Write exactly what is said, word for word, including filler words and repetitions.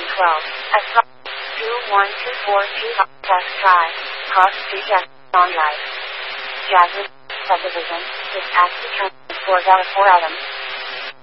twelve. S two one two four two test try. Cross street yes on drive. Jasmine subdivision. This act determines four valid four items.